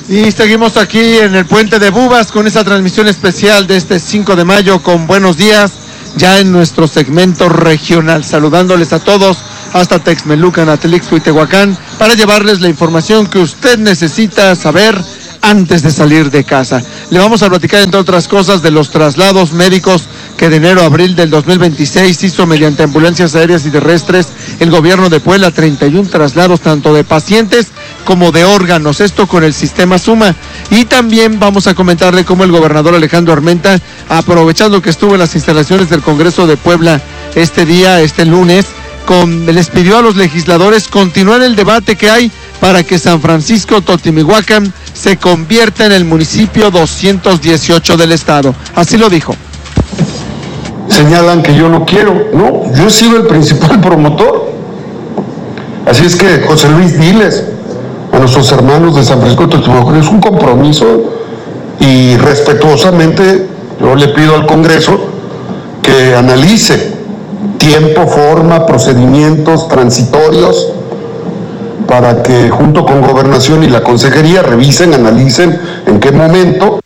Y seguimos aquí en el Puente de Bubas con esta transmisión especial de este 5 de mayo con Buenos Días, ya en nuestro segmento regional, saludándoles a todos hasta Texmelucan, Atelixco y Tehuacán, para llevarles la información que usted necesita saber antes de salir de casa. Le vamos a platicar, entre otras cosas, de los traslados médicos que de enero a abril del 2026 hizo mediante ambulancias aéreas y terrestres el gobierno de Puebla, 31 traslados tanto de pacientes como de órganos, esto con el sistema Suma. Y también vamos a comentarle cómo el gobernador Alejandro Armenta, aprovechando que estuvo en las instalaciones del Congreso de Puebla este lunes, les pidió a los legisladores continuar el debate que hay para que San Francisco Totimihuacán se convierta en el municipio 218 del estado. Así lo dijo. Señalan que yo no quiero, no, yo he sido el principal promotor. Así es que, José Luis, diles a nuestros hermanos de San Francisco Totimihuacán, es un compromiso y respetuosamente yo le pido al Congreso que analice tiempo, forma, procedimientos transitorios para que junto con Gobernación y la Consejería revisen, analicen en qué momento.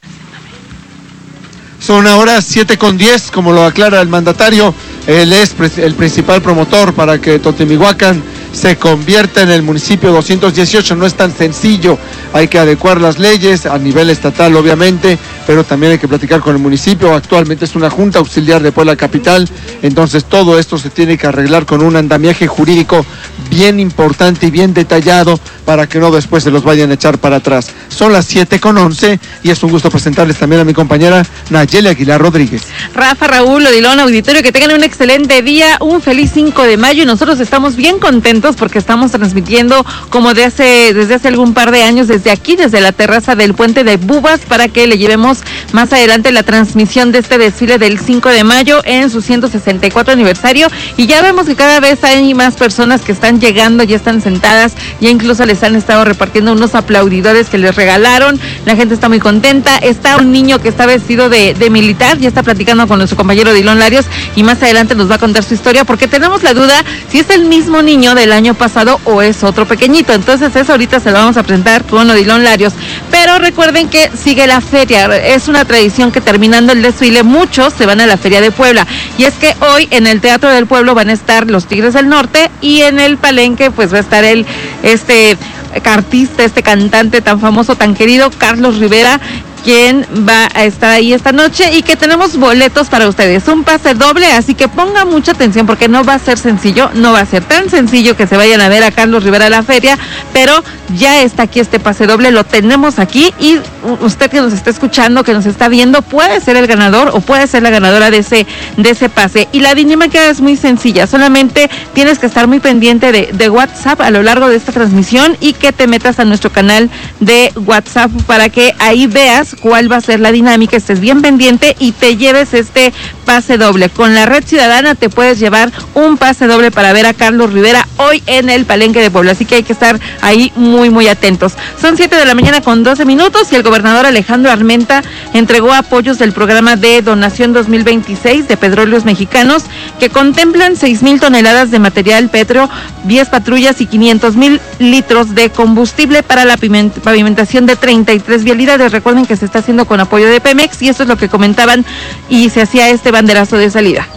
Son ahora 7:10, como lo aclara el mandatario. Él es el principal promotor para que Totimihuacán se convierta en el municipio 218. No es tan sencillo, hay que adecuar las leyes a nivel estatal, obviamente, pero también hay que platicar con el municipio. Actualmente es una junta auxiliar de Puebla Capital, entonces todo esto se tiene que arreglar con un andamiaje jurídico bien importante y bien detallado para que no después se los vayan a echar para atrás. Son las 7:11 y es un gusto presentarles también a mi compañera Nayeli Aguilar Rodríguez. Rafa, Raúl, Odilon, auditorio, que tengan un excelente día, un feliz 5 de mayo y nosotros estamos bien contentos porque estamos transmitiendo como desde hace algún par de años desde aquí, desde la terraza del Puente de Bubas, para que le llevemos más adelante la transmisión de este desfile del 5 de mayo en su 164 aniversario, y ya vemos que cada vez hay más personas que están llegando, ya están sentadas, ya incluso les han estado repartiendo unos aplaudidores que les regalaron, la gente está muy contenta. Está un niño que está vestido de militar, ya está platicando con nuestro compañero Odilon Larios y más adelante nos va a contar su historia porque tenemos la duda si es el mismo niño del año pasado o es otro pequeñito. Entonces eso ahorita se lo vamos a presentar con Odilon Larios, pero recuerden que sigue la feria. Es una tradición que terminando el desfile muchos se van a la Feria de Puebla, y es que hoy en el Teatro del Pueblo van a estar los Tigres del Norte y en el Palenque pues va a estar este artista, este cantante tan famoso, tan querido, Carlos Rivera, quien va a estar ahí esta noche, y que tenemos boletos para ustedes, un pase doble, así que ponga mucha atención porque no va a ser sencillo, no va a ser tan sencillo que se vayan a ver a Carlos Rivera a la feria, pero ya está aquí este pase doble, lo tenemos aquí, y usted que nos está escuchando, que nos está viendo, puede ser el ganador o puede ser la ganadora de ese pase. Y la dinámica es muy sencilla, solamente tienes que estar muy pendiente de WhatsApp a lo largo de esta transmisión y que te metas a nuestro canal de WhatsApp para que ahí veas cuál va a ser la dinámica, estés bien pendiente y te lleves este pase doble. Con la Red Ciudadana te puedes llevar un pase doble para ver a Carlos Rivera hoy en el Palenque de Puebla, así que hay que estar ahí muy muy atentos. Son 7:12 a.m. y el gobernador Alejandro Armenta entregó apoyos del programa de donación 2026 de Petróleos Mexicanos, que contemplan 6,000 toneladas de material pétreo, 10 patrullas y 500,000 litros de combustible para la pavimentación de 33 vialidades. Recuerden que se está haciendo con apoyo de Pemex, y esto es lo que comentaban, y se hacía este banderazo de salida.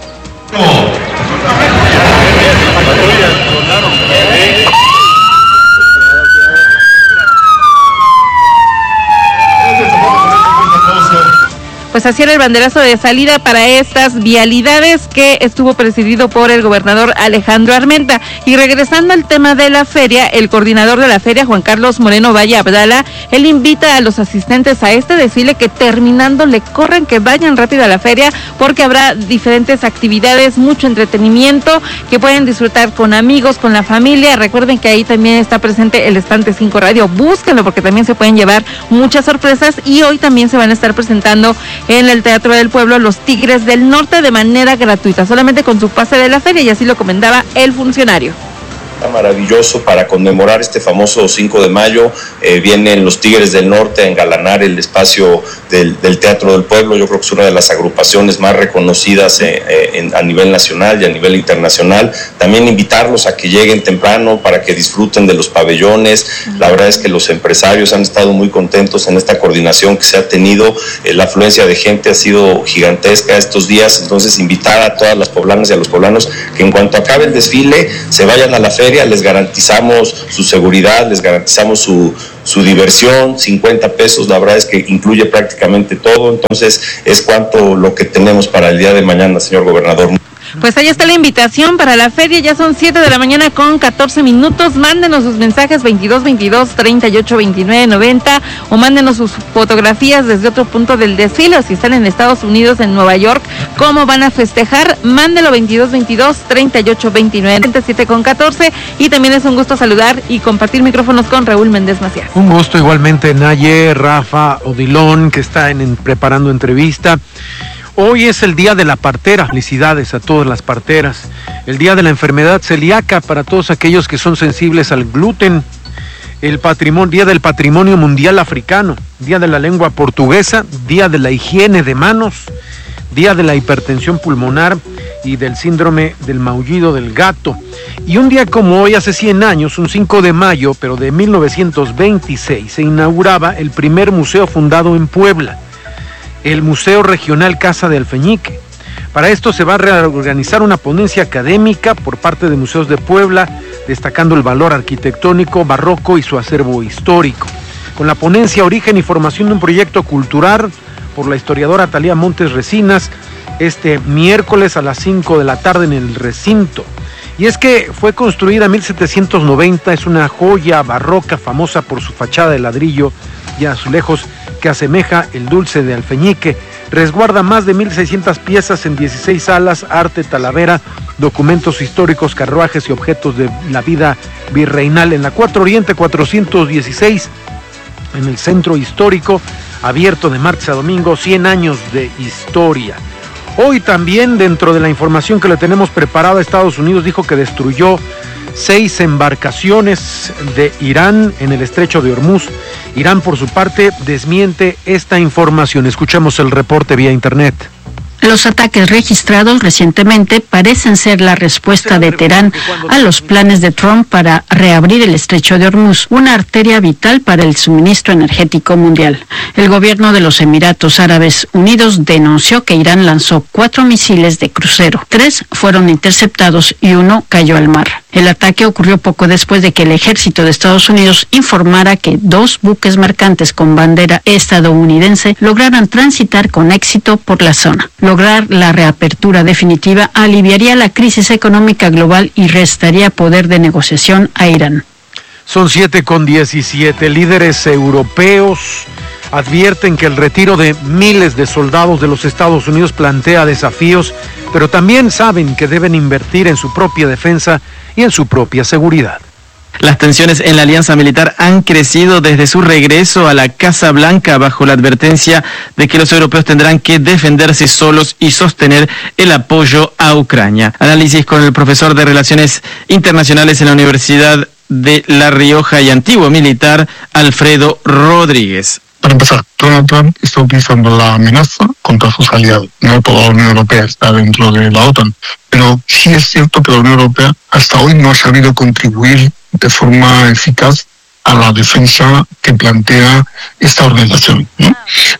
Pues así era el banderazo de salida para estas vialidades que estuvo presidido por el gobernador Alejandro Armenta. Y regresando al tema de la feria, el coordinador de la feria, Juan Carlos Moreno Valle Abdala, él invita a los asistentes a este desfile que terminando le corran, que vayan rápido a la feria porque habrá diferentes actividades, mucho entretenimiento que pueden disfrutar con amigos, con la familia. Recuerden que ahí también está presente el Estante 5 Radio, búsquenlo porque también se pueden llevar muchas sorpresas, y hoy también se van a estar presentando en el Teatro del Pueblo los Tigres del Norte de manera gratuita, solamente con su pase de la feria, y así lo comentaba el funcionario. Maravilloso para conmemorar este famoso 5 de mayo. Vienen los Tigres del Norte a engalanar el espacio del Teatro del Pueblo. Yo creo que es una de las agrupaciones más reconocidas a nivel nacional y a nivel internacional. También invitarlos a que lleguen temprano para que disfruten de los pabellones. La verdad es que los empresarios han estado muy contentos en esta coordinación que se ha tenido. La afluencia de gente ha sido gigantesca estos días, entonces invitar a todas las poblanas y a los poblanos que en cuanto acabe el desfile se vayan a la feria. Les garantizamos su seguridad, les garantizamos su diversión, 50 pesos, la verdad es que incluye prácticamente todo, entonces es cuanto lo que tenemos para el día de mañana, señor gobernador. Pues ahí está la invitación para la feria, ya son 7 de la mañana con 14 minutos, mándenos sus mensajes 2222-382990 o mándenos sus fotografías desde otro punto del desfile, o si están en Estados Unidos, en Nueva York, cómo van a festejar, mándelo 2222-3829, 7 con 14, y también es un gusto saludar y compartir micrófonos con Raúl Méndez Macías. Un gusto igualmente, Naye, Rafa, Odilón, que está preparando entrevista. Hoy es el Día de la Partera, felicidades a todas las parteras. El Día de la Enfermedad Celíaca para todos aquellos que son sensibles al gluten. Día del Patrimonio Mundial Africano, Día de la Lengua Portuguesa, Día de la Higiene de Manos, Día de la Hipertensión Pulmonar y del Síndrome del Maullido del Gato. Y un día como hoy, hace 100 años, un 5 de mayo, pero de 1926, se inauguraba el primer museo fundado en Puebla, el Museo Regional Casa de Alfeñique. Para esto se va a reorganizar una ponencia académica por parte de Museos de Puebla, destacando el valor arquitectónico, barroco y su acervo histórico. Con la ponencia Origen y Formación de un Proyecto Cultural, por la historiadora Talía Montes Resinas, este miércoles a las 5 de la tarde en el recinto. Y es que fue construida en 1790, es una joya barroca famosa por su fachada de ladrillo y azulejos que asemeja el dulce de Alfeñique. Resguarda más de 1,600 piezas en 16 salas, arte, talavera, documentos históricos, carruajes y objetos de la vida virreinal. En la 4 Oriente 416, en el centro histórico, abierto de martes a domingo, 100 años de historia. Hoy también, dentro de la información que le tenemos preparada, Estados Unidos dijo que destruyó 6 embarcaciones de Irán en el estrecho de Hormuz. Irán, por su parte, desmiente esta información. Escuchemos el reporte vía internet. Los ataques registrados recientemente parecen ser la respuesta de Teherán a los planes de Trump para reabrir el estrecho de Hormuz, una arteria vital para el suministro energético mundial. El gobierno de los Emiratos Árabes Unidos denunció que Irán lanzó 4 misiles de crucero. 3 fueron interceptados y 1 cayó al mar. El ataque ocurrió poco después de que el ejército de Estados Unidos informara que 2 buques mercantes con bandera estadounidense lograran transitar con éxito por la zona. Lograr la reapertura definitiva aliviaría la crisis económica global y restaría poder de negociación a Irán. Son 7:17. Líderes europeos advierten que el retiro de miles de soldados de los Estados Unidos plantea desafíos, pero también saben que deben invertir en su propia defensa y en su propia seguridad. Las tensiones en la alianza militar han crecido desde su regreso a la Casa Blanca bajo la advertencia de que los europeos tendrán que defenderse solos y sostener el apoyo a Ucrania. Análisis con el profesor de Relaciones Internacionales en la Universidad de La Rioja y antiguo militar, Alfredo Rodríguez. Para empezar, Donald Trump está utilizando la amenaza contra sus aliados. No toda la Unión Europea está dentro de la OTAN, pero sí es cierto que la Unión Europea hasta hoy no ha sabido contribuir de forma eficaz a la defensa que plantea esta organización, ¿no?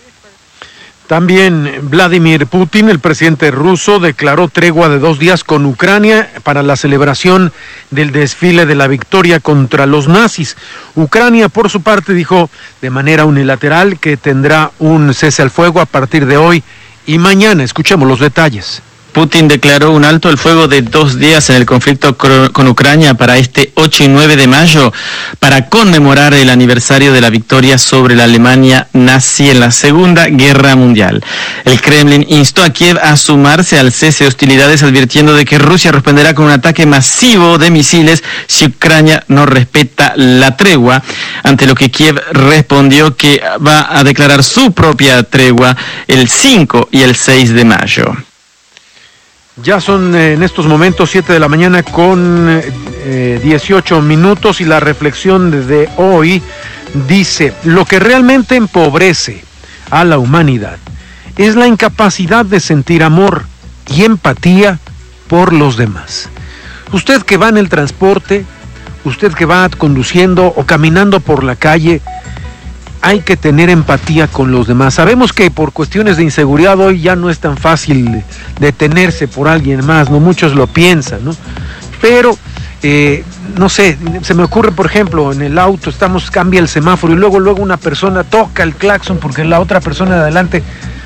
También Vladimir Putin, el presidente ruso, declaró tregua de 2 días con Ucrania para la celebración del desfile de la victoria contra los nazis. Ucrania, por su parte, dijo de manera unilateral que tendrá un cese al fuego a partir de hoy y mañana. Escuchemos los detalles. Putin declaró un alto el fuego de 2 días en el conflicto con Ucrania para este 8 y 9 de mayo, para conmemorar el aniversario de la victoria sobre la Alemania nazi en la Segunda Guerra Mundial. El Kremlin instó a Kiev a sumarse al cese de hostilidades, advirtiendo de que Rusia responderá con un ataque masivo de misiles si Ucrania no respeta la tregua, ante lo que Kiev respondió que va a declarar su propia tregua el 5 y el 6 de mayo. Ya son en estos momentos 7 de la mañana con 18 minutos y la reflexión de hoy dice: lo que realmente empobrece a la humanidad es la incapacidad de sentir amor y empatía por los demás. Usted que va en el transporte, usted que va conduciendo o caminando por la calle, hay que tener empatía con los demás. Sabemos que por cuestiones de inseguridad hoy ya no es tan fácil detenerse por alguien más, no muchos lo piensan, ¿no? Pero no sé, se me ocurre, por ejemplo, en el auto cambia el semáforo y luego una persona toca el claxon porque la otra persona de adelante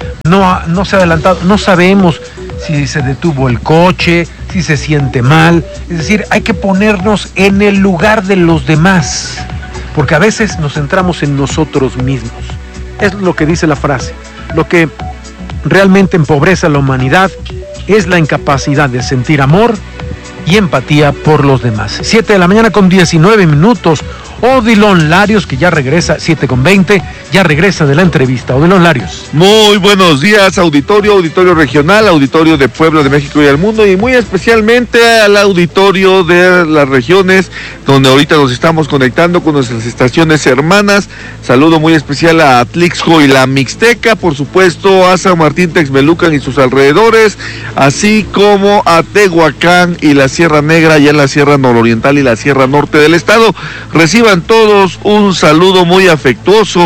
no se ha adelantado. No sabemos si se detuvo el coche, si se siente mal. Es decir, hay que ponernos en el lugar de los demás, porque a veces nos centramos en nosotros mismos. Es lo que dice la frase. Lo que realmente empobrece a la humanidad es la incapacidad de sentir amor y empatía por los demás. 7 de la mañana con 19 minutos. Odilon Larios, que ya regresa, 7:20, ya regresa de la entrevista. Odilon Larios. Muy buenos días, auditorio regional, auditorio de Puebla, de México y del mundo, y muy especialmente al auditorio de las regiones, donde ahorita nos estamos conectando con nuestras estaciones hermanas. Saludo muy especial a Atlixco y la Mixteca, por supuesto a San Martín Texmelucan y sus alrededores, así como a Tehuacán y la Sierra Negra, ya en la Sierra Nororiental y la Sierra Norte del estado. Reciban todos un saludo muy afectuoso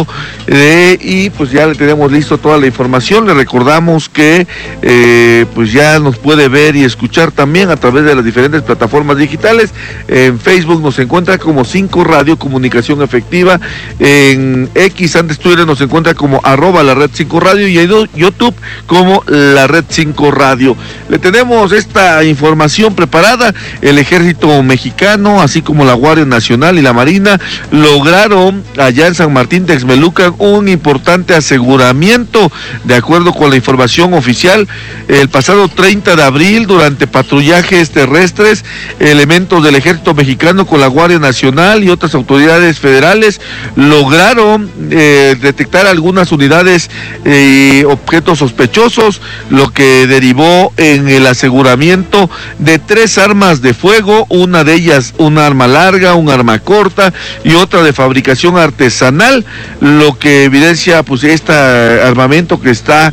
y pues ya le tenemos listo toda la información. Le recordamos que pues ya nos puede ver y escuchar también a través de las diferentes plataformas digitales. En Facebook nos encuentra como 5 Radio Comunicación Efectiva, en X, antes Twitter, nos encuentra como @la red 5 Radio, y en YouTube como la red 5 Radio. Le tenemos esta información preparada. El Ejército Mexicano, así como la Guardia Nacional y la Marina, lograron allá en San Martín Texmelucan un importante aseguramiento. De acuerdo con la información oficial, el pasado 30 de abril, durante patrullajes terrestres, elementos del Ejército Mexicano con la Guardia Nacional y otras autoridades federales lograron detectar algunas unidades y objetos sospechosos, lo que derivó en el aseguramiento de 3 armas de fuego, una de ellas un arma larga, un arma corta y otra de fabricación artesanal, lo que evidencia pues este armamento que está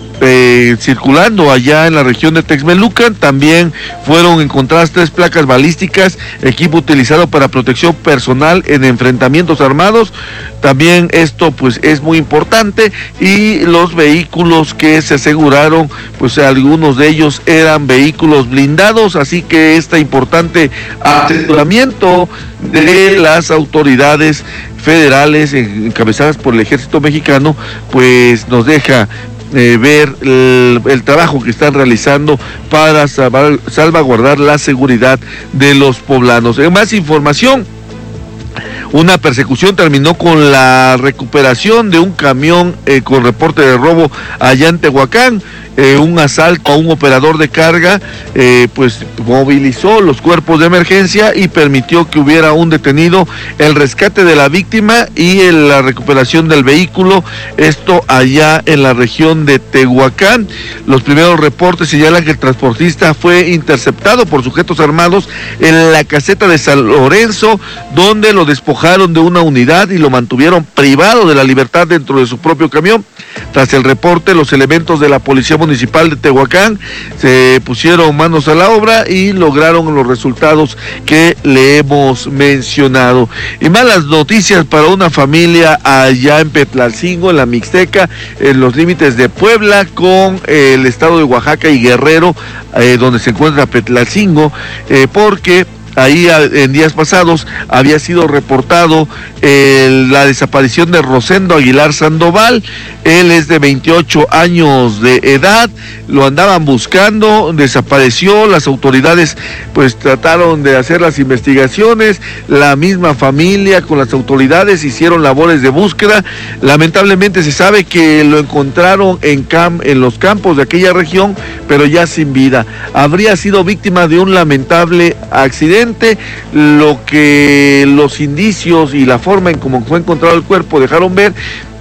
circulando allá en la región de Texmelucan. También fueron encontradas 3 placas balísticas, equipo utilizado para protección personal en enfrentamientos armados. También esto pues es muy importante, y los vehículos que se aseguraron, pues algunos de ellos eran vehículos blindados, así que este importante aseguramiento de las autoridades federales encabezadas por el Ejército Mexicano pues nos deja ver el trabajo que están realizando para salvaguardar la seguridad de los poblanos. En más información, una persecución terminó con la recuperación de un camión con reporte de robo allá en Tehuacán. Un asalto a un operador de carga pues movilizó los cuerpos de emergencia y permitió que hubiera un detenido, el rescate de la víctima y la recuperación del vehículo, esto allá en la región de Tehuacán. Los primeros reportes señalan que el transportista fue interceptado por sujetos armados en la caseta de San Lorenzo, donde lo despojaron de una unidad y lo mantuvieron privado de la libertad dentro de su propio camión. Tras el reporte, los elementos de la Policía Municipal de Tehuacán se pusieron manos a la obra y lograron los resultados que le hemos mencionado. Y malas noticias para una familia allá en Petlalcingo, en la Mixteca, en los límites de Puebla con el estado de Oaxaca y Guerrero, donde se encuentra Petlalcingo, porque ahí en días pasados había sido reportado la desaparición de Rosendo Aguilar Sandoval. Él es de 28 años de edad, lo andaban buscando, desapareció. Las autoridades pues trataron de hacer las investigaciones, la misma familia con las autoridades hicieron labores de búsqueda. Lamentablemente se sabe que lo encontraron en los campos de aquella región, pero ya sin vida. Habría sido víctima de un lamentable accidente. Lo que los indicios y la forma en cómo fue encontrado el cuerpo dejaron ver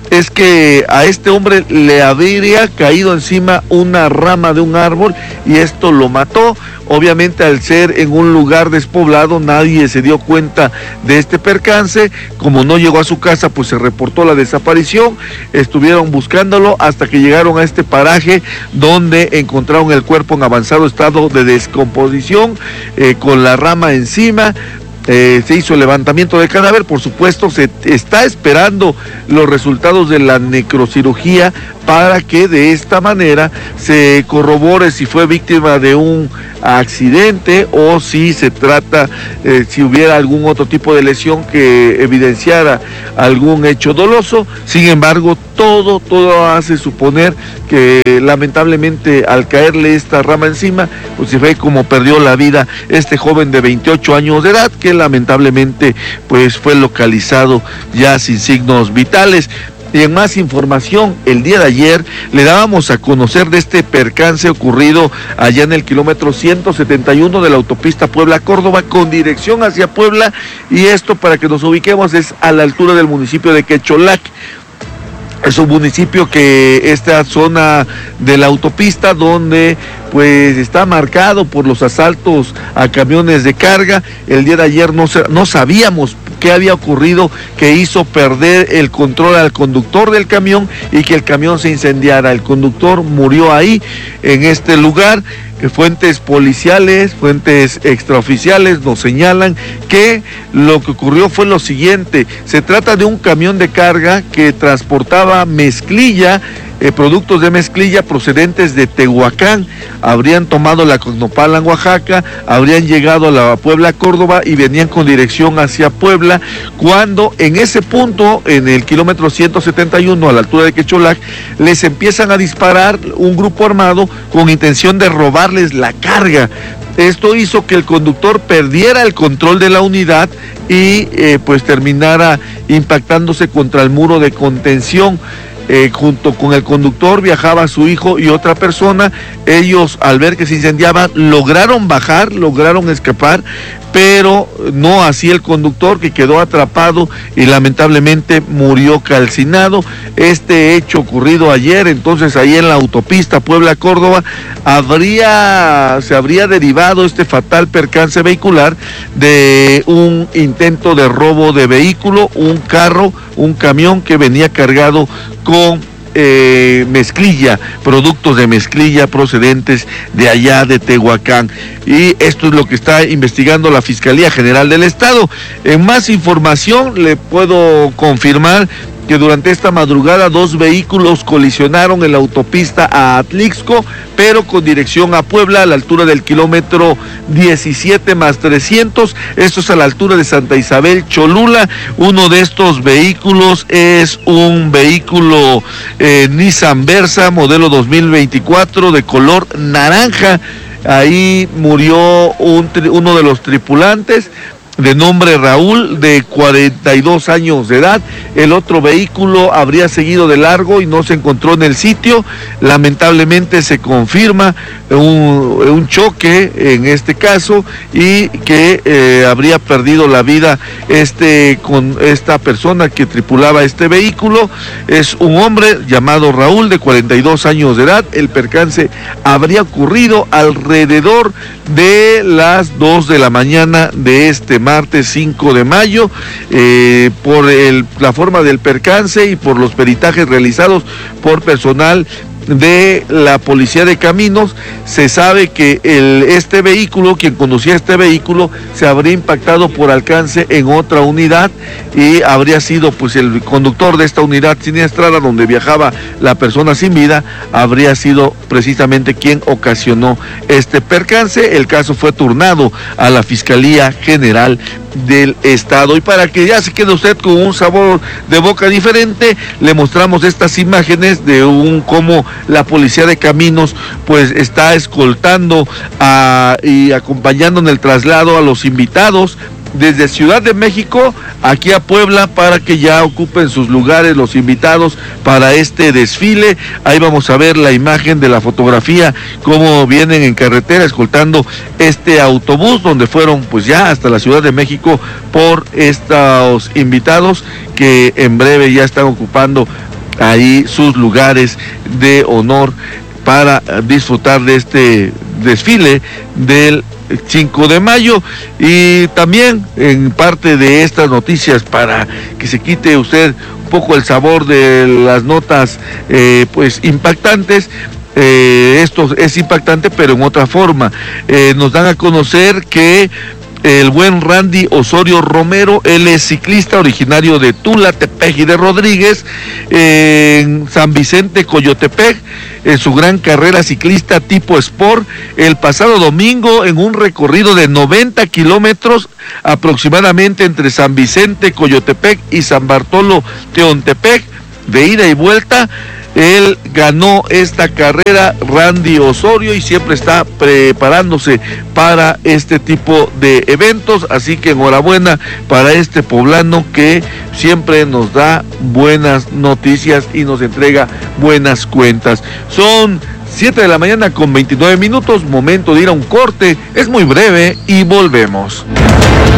es que a este hombre le habría caído encima una rama de un árbol y esto lo mató. Obviamente, al ser en un lugar despoblado, nadie se dio cuenta de este percance. Como no llegó a su casa, pues se reportó la desaparición. Estuvieron buscándolo hasta que llegaron a este paraje donde encontraron el cuerpo en avanzado estado de descomposición, con la rama encima. Se hizo el levantamiento del cadáver. Por supuesto, se está esperando los resultados de la necrocirugía para que de esta manera se corrobore si fue víctima de un accidente o si se trata, si hubiera algún otro tipo de lesión que evidenciara algún hecho doloso. Sin embargo, todo hace suponer que lamentablemente al caerle esta rama encima, pues se ve como perdió la vida este joven de 28 años de edad, que lamentablemente pues fue localizado ya sin signos vitales. Y en más información, el día de ayer le dábamos a conocer de este percance ocurrido allá en el kilómetro 171 de la autopista Puebla-Córdoba con dirección hacia Puebla, y esto, para que nos ubiquemos, es a la altura del municipio de Quecholac. Es un municipio que esta zona de la autopista donde pues está marcado por los asaltos a camiones de carga. El día de ayer no sabíamos qué había ocurrido que hizo perder el control al conductor del camión y que el camión se incendiara. El conductor murió ahí, en este lugar. Fuentes policiales, fuentes extraoficiales nos señalan que lo que ocurrió fue lo siguiente: se trata de un camión de carga que transportaba mezclilla, productos de mezclilla procedentes de Tehuacán. Habrían tomado la Cosnopala en Oaxaca, habrían llegado a la Puebla, Córdoba, y venían con dirección hacia Puebla, cuando en ese punto, en el kilómetro 171, a la altura de Quecholac, les empiezan a disparar un grupo armado con intención de robarles la carga. Esto hizo que el conductor perdiera el control de la unidad y pues terminara impactándose contra el muro de contención. Junto con el conductor viajaba su hijo y otra persona. Ellos, al ver que se incendiaba, lograron bajar, lograron escapar, pero no así el conductor, que quedó atrapado y lamentablemente murió calcinado. Este hecho ocurrido ayer, entonces, ahí en la autopista Puebla-Córdoba, se habría derivado este fatal percance vehicular de un intento de robo de vehículo, un camión que venía cargado con mezclilla, productos de mezclilla procedentes de allá de Tehuacán. Y esto es lo que está investigando la Fiscalía General del Estado. En más información, le puedo confirmar que durante esta madrugada 2 vehículos colisionaron en la autopista a Atlixco, pero con dirección a Puebla, a la altura del kilómetro 17+300, esto es a la altura de Santa Isabel, Cholula. Uno de estos vehículos es un vehículo Nissan Versa, modelo 2024, de color naranja. Ahí murió uno de los tripulantes, de nombre Raúl, de 42 años de edad. El otro vehículo habría seguido de largo y no se encontró en el sitio. Lamentablemente se confirma un choque en este caso, y que habría perdido la vida con esta persona que tripulaba este vehículo. Es un hombre llamado Raúl, de 42 años de edad. El percance habría ocurrido alrededor de las 2 de la mañana de este martes 5 de mayo. Por la forma del percance y por los peritajes realizados por personal de la Policía de Caminos, se sabe que este vehículo, quien conducía este vehículo, se habría impactado por alcance en otra unidad, y habría sido pues el conductor de esta unidad siniestrada donde viajaba la persona sin vida, habría sido precisamente quien ocasionó este percance. El caso fue turnado a la Fiscalía General del Estado. Y para que ya se quede usted con un sabor de boca diferente, le mostramos estas imágenes de cómo la Policía de Caminos pues está escoltando y acompañando en el traslado a los invitados desde Ciudad de México aquí a Puebla, para que ya ocupen sus lugares los invitados para este desfile. Ahí vamos a ver la imagen de la fotografía, cómo vienen en carretera escoltando este autobús, donde fueron pues ya hasta la Ciudad de México por estos invitados que en breve ya están ocupando ahí sus lugares de honor para disfrutar de este desfile del 5 de mayo. Y también en parte de estas noticias, para que se quite usted un poco el sabor de las notas pues impactantes, esto es impactante pero en otra forma. Nos dan a conocer que el buen Randy Osorio Romero, él es ciclista originario de Tula, Tepeji de Rodríguez, en San Vicente, Coyotepec, en su gran carrera ciclista tipo Sport, el pasado domingo en un recorrido de 90 kilómetros aproximadamente entre San Vicente, Coyotepec y San Bartolo, Teontepec, de ida y vuelta. Él ganó esta carrera, Randy Osorio, y siempre está preparándose para este tipo de eventos, así que enhorabuena para este poblano que siempre nos da buenas noticias y nos entrega buenas cuentas. Son 7 de la mañana con 29 minutos, momento de ir a un corte, es muy breve y volvemos.